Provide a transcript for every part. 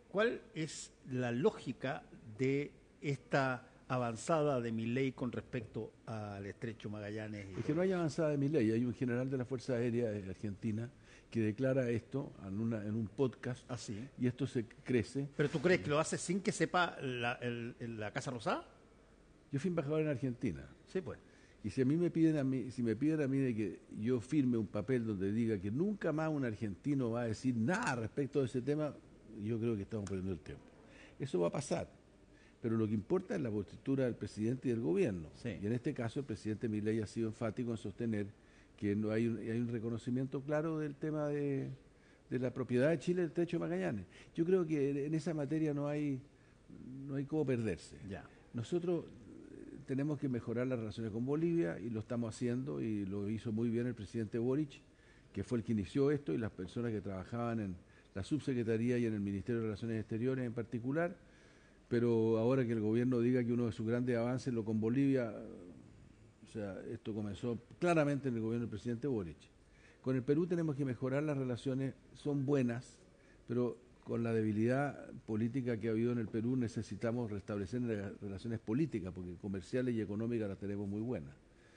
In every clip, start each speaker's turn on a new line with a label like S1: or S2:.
S1: ¿cuál es la lógica de esta avanzada de Milei con respecto al Estrecho Magallanes?
S2: Es que no hay avanzada de Milei, hay un general de la Fuerza Aérea de Argentina que declara esto en un podcast.
S1: Así.
S2: Y esto se crece.
S1: ¿Pero tú crees que lo hace sin que sepa la Casa Rosada?
S2: Yo fui embajador en Argentina.
S1: Sí, pues.
S2: Y si me piden a mí de que yo firme un papel donde diga que nunca más un argentino va a decir nada respecto de ese tema, yo creo que estamos perdiendo el tiempo. Eso va a pasar. Pero lo que importa es la postura del presidente y del gobierno.
S1: Sí.
S2: Y en este caso el presidente Milei ha sido enfático en sostener que no hay un reconocimiento claro del tema de la propiedad de Chile del Estrecho de Magallanes. Yo creo que en esa materia no hay cómo perderse.
S1: Ya.
S2: Nosotros tenemos que mejorar las relaciones con Bolivia y lo estamos haciendo, y lo hizo muy bien el presidente Boric, que fue el que inició esto, y las personas que trabajaban en la subsecretaría y en el Ministerio de Relaciones Exteriores en particular. Pero ahora que el gobierno diga que uno de sus grandes avances lo con Bolivia, o sea, esto comenzó claramente en el gobierno del presidente Boric. Con el Perú tenemos que mejorar las relaciones, son buenas, pero con la debilidad política que ha habido en el Perú necesitamos restablecer las relaciones políticas, porque comerciales y económicas las tenemos muy buenas.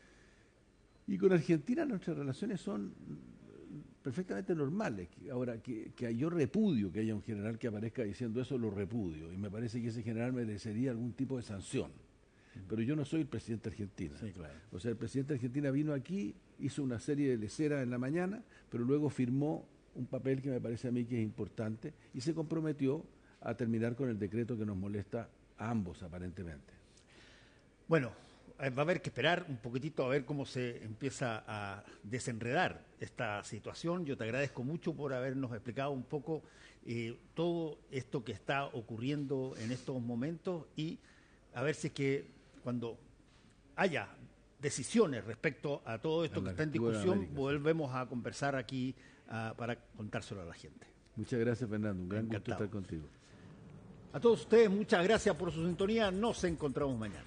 S2: Y con Argentina nuestras relaciones son perfectamente normales. Ahora, que yo repudio que haya un general que aparezca diciendo eso, lo repudio, y me parece que ese general merecería algún tipo de sanción. Pero yo no soy el presidente argentino.
S1: Sí, claro.
S2: O sea, el presidente de Argentina vino aquí, hizo una serie de leceras en la mañana, pero luego firmó un papel que me parece a mí que es importante y se comprometió a terminar con el decreto que nos molesta a ambos, aparentemente.
S1: Bueno, va a haber que esperar un poquitito a ver cómo se empieza a desenredar esta situación. Yo te agradezco mucho por habernos explicado un poco todo esto que está ocurriendo en estos momentos, y a ver si es que cuando haya decisiones respecto a todo esto que está en discusión, volvemos a conversar aquí para contárselo a la gente.
S2: Muchas gracias, Fernando. Un gran gusto estar contigo.
S1: A todos ustedes, muchas gracias por su sintonía. Nos encontramos mañana.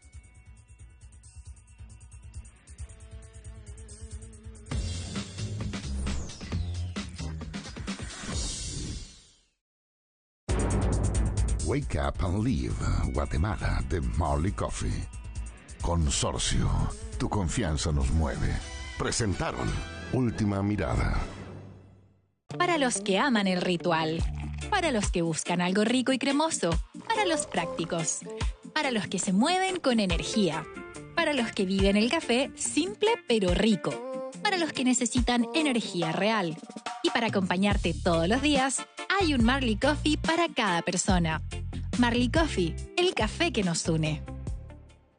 S3: Wake Up and Live, Guatemala, de Marley Coffee. Consorcio, tu confianza nos mueve. Presentaron Última Mirada.
S4: Para los que aman el ritual, para los que buscan algo rico y cremoso, para los prácticos, para los que se mueven con energía, para los que viven el café simple pero rico, para los que necesitan energía real. Y para acompañarte todos los días, hay un Marley Coffee para cada persona. Marley Coffee, el café que nos une.